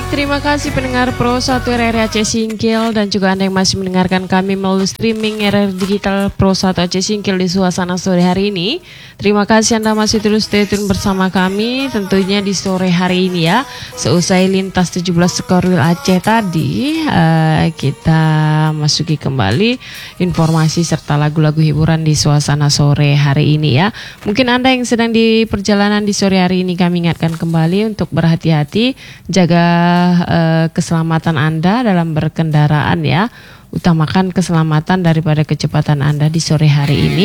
Baik, terima kasih pendengar Pro 1 RRI Aceh Singkil dan juga Anda yang masih mendengarkan kami melalui streaming RRI Digital Pro 1 Aceh Singkil di suasana sore hari ini. Terima kasih Anda masih terus stay tune bersama kami tentunya di sore hari ini ya. Seusai lintas 17 Skorwil Aceh tadi, kita masuki kembali informasi serta lagu-lagu hiburan di suasana sore hari ini ya. Mungkin Anda yang sedang di perjalanan di sore hari ini kami ingatkan kembali untuk berhati-hati, jaga keselamatan Anda dalam berkendaraan ya. Utamakan keselamatan daripada kecepatan Anda di sore hari ini.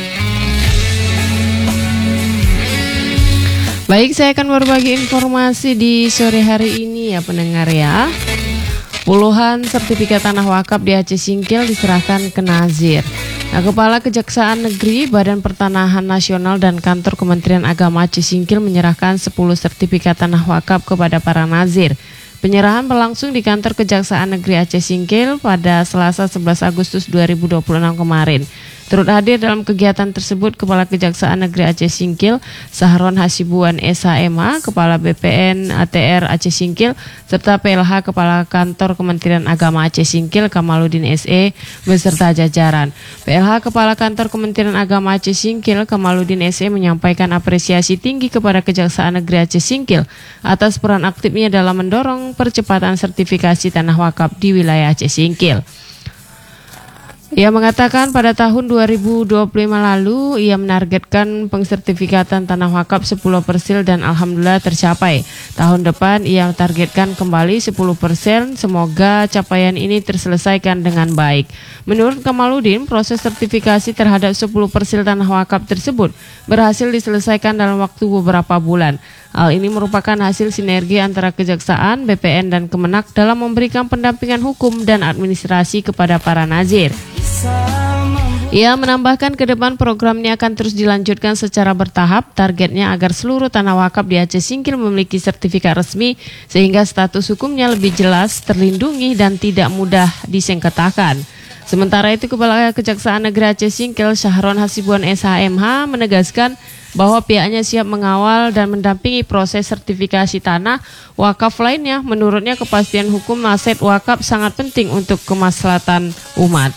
Baik, saya akan berbagi informasi di sore hari ini ya pendengar ya. Puluhan sertifikat tanah wakaf di Aceh Singkil diserahkan ke Nazir. Nah, Kepala Kejaksaan Negeri, Badan Pertanahan Nasional dan Kantor Kementerian Agama Aceh Singkil menyerahkan 10 sertifikat tanah wakaf kepada para nazir. Penyerahan berlangsung di Kantor Kejaksaan Negeri Aceh Singkil pada Selasa 11 Agustus 2026 kemarin. Turut hadir dalam kegiatan tersebut Kepala Kejaksaan Negeri Aceh Singkil, Sahron Hasibuan SHMA, Kepala BPN ATR Aceh Singkil, serta PLH Kepala Kantor Kementerian Agama Aceh Singkil, Kamaluddin SE, beserta jajaran. PLH Kepala Kantor Kementerian Agama Aceh Singkil, Kamaluddin SE menyampaikan apresiasi tinggi kepada Kejaksaan Negeri Aceh Singkil atas peran aktifnya dalam mendorong percepatan sertifikasi tanah wakaf di wilayah Aceh Singkil. Ia mengatakan pada tahun 2025 lalu ia menargetkan pengsertifikatan tanah wakaf 10 persil dan alhamdulillah tercapai. Tahun depan ia targetkan kembali 10%, semoga capaian ini terselesaikan dengan baik. Menurut Kamaluddin, proses sertifikasi terhadap 10 persil tanah wakaf tersebut berhasil diselesaikan dalam waktu beberapa bulan. Hal ini merupakan hasil sinergi antara Kejaksaan, BPN, dan Kemenak dalam memberikan pendampingan hukum dan administrasi kepada para nazir. Ia menambahkan ke depan program ini akan terus dilanjutkan secara bertahap, targetnya agar seluruh tanah wakaf di Aceh Singkil memiliki sertifikat resmi sehingga status hukumnya lebih jelas, terlindungi, dan tidak mudah disengketakan. Sementara itu, Kepala Kejaksaan Negeri Aceh Singkil, Sahron Hasibuan SHMH, menegaskan bahwa pihaknya siap mengawal dan mendampingi proses sertifikasi tanah wakaf lainnya. Menurutnya, kepastian hukum aset wakaf sangat penting untuk kemaslahatan umat.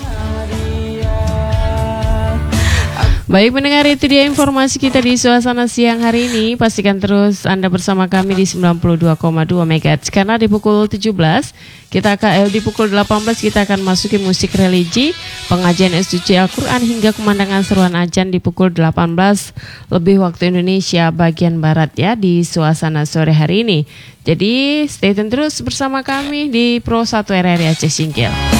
Baik pendengar, itu dia informasi kita di suasana siang hari ini. Pastikan terus Anda bersama kami di 92,2 MHz karena di pukul 17 di pukul 18 kita akan masuki musik religi, pengajian suci Al-Quran hingga kemandangan seruan azan di pukul 18 lebih waktu Indonesia bagian Barat ya di suasana sore hari ini. Jadi stay tune terus bersama kami di Pro 1 RRI Aceh Singkil.